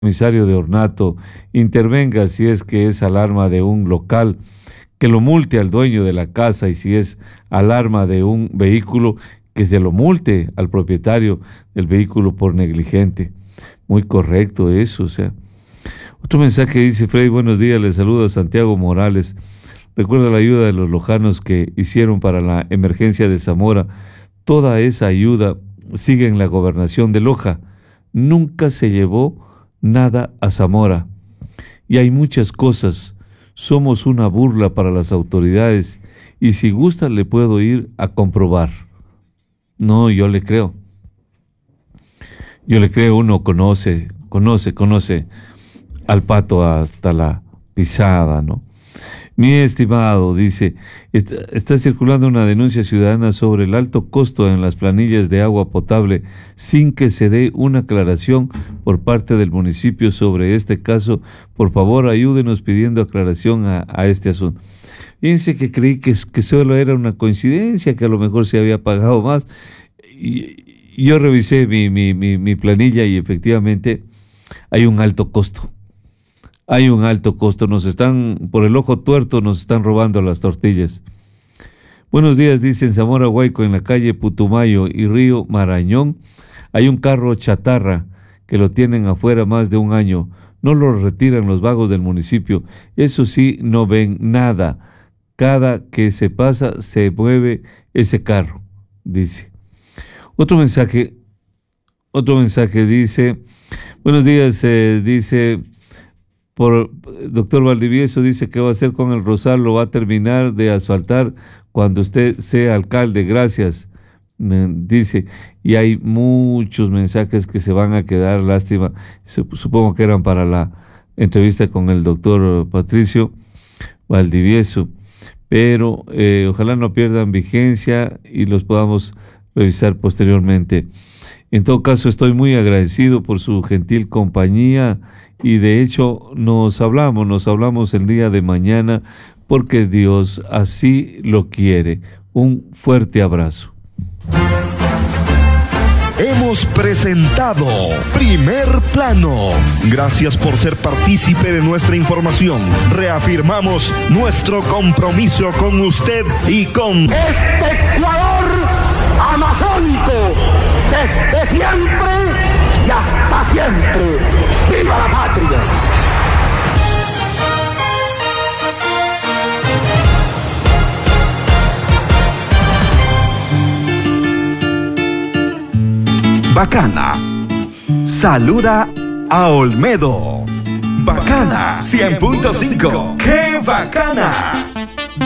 comisario de ornato intervenga si es que es alarma de un local, que lo multe al dueño de la casa, y si es alarma de un vehículo, que se lo multe al propietario del vehículo por negligente. Muy correcto eso, o sea. Otro mensaje dice: Freddy, buenos días, le saluda Santiago Morales. Recuerda la ayuda de los lojanos que hicieron para la emergencia de Zamora. Toda esa ayuda sigue en la gobernación de Loja. Nunca se llevó nada a Zamora. Y hay muchas cosas. Somos una burla para las autoridades. Y si gusta le puedo ir a comprobar. No, yo le creo. Yo le creo, uno conoce al pato hasta la pisada, ¿no? Mi estimado, dice, está circulando una denuncia ciudadana sobre el alto costo en las planillas de agua potable sin que se dé una aclaración por parte del municipio sobre este caso. Por favor, ayúdenos pidiendo aclaración a este asunto. Fíjense que creí que solo era una coincidencia, que a lo mejor se había pagado más. Y yo revisé mi planilla y efectivamente hay un alto costo. Hay un alto costo, por el ojo tuerto nos están robando las tortillas. Buenos días, dicen Zamora Huayco, en la calle Putumayo y Río Marañón. Hay un carro chatarra que lo tienen afuera más de un año. No lo retiran los vagos del municipio. Eso sí, no ven nada. Cada que se pasa se mueve ese carro, dice. Otro mensaje dice: buenos días, dice... Doctor Valdivieso, dice que va a hacer con el Rosal, lo va a terminar de asfaltar cuando usted sea alcalde, gracias, dice. Y hay muchos mensajes que se van a quedar, lástima, supongo que eran para la entrevista con el doctor Patricio Valdivieso, pero ojalá no pierdan vigencia y los podamos revisar posteriormente. En todo caso, estoy muy agradecido por su gentil compañía. Y de hecho nos hablamos el día de mañana, porque Dios así lo quiere. Un fuerte abrazo. Hemos presentado Primer Plano. Gracias por ser partícipe de nuestra información. Reafirmamos nuestro compromiso con usted y con este Ecuador amazónico, desde siempre y hasta siempre. ¡Viva la patria! Bacana saluda a Olmedo. Bacana 100.5. ¡Qué bacana!